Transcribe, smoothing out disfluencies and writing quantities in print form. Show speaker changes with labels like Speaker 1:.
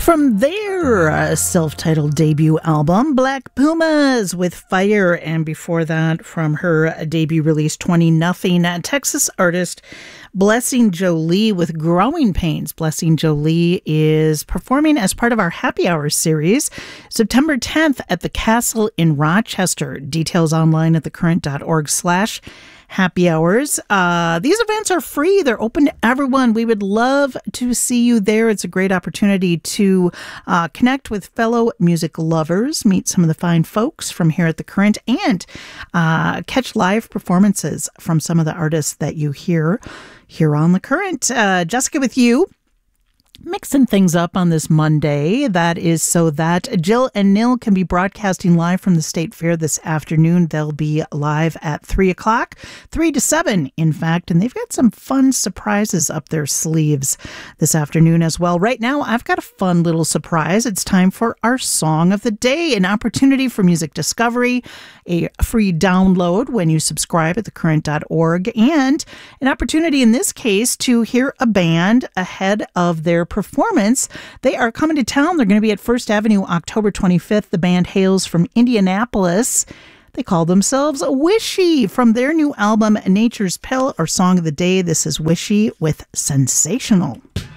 Speaker 1: From their self-titled debut album, Black Pumas with Fire, and before that, from her debut release 20-0, Texas artist Blessing Jolie with Growing Pains. Blessing Jolie is performing as part of our Happy Hour series September 10th at the Castle in Rochester. Details online at thecurrent.org/happy hours. These events are free. They're open to everyone. We would love to see you there. It's a great opportunity to connect with fellow music lovers, meet some of the fine folks from here at The Current, and catch live performances from some of the artists that you hear here on The Current. Jessica with you. Mixing things up on this Monday. That is so that Jill and Nil can be broadcasting live from the State Fair this afternoon. They'll be live at 3 o'clock, 3 to 7, in fact, and they've got some fun surprises up their sleeves this afternoon as well. Right now, I've got a fun little surprise. It's time for our Song of the Day, an opportunity for music discovery, a free download when you subscribe at thecurrent.org, and an opportunity in this case to hear a band ahead of their performance. They are coming to town. They're going to be at First Avenue October 25th. The band hails from Indianapolis. They call themselves Wishy. From their new album, Nature's Pill, our Song of the Day, this is Wishy with Sensational.